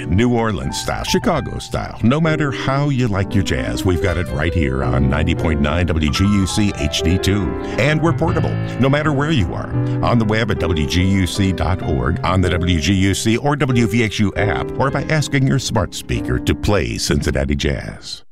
New Orleans style, Chicago style. No matter how you like your jazz, we've got it right here on 90.9 WGUC HD2. And we're portable, no matter where you are. On the web at WGUC.org, on the WGUC or WVXU app, or by asking your smart speaker to play Cincinnati Jazz.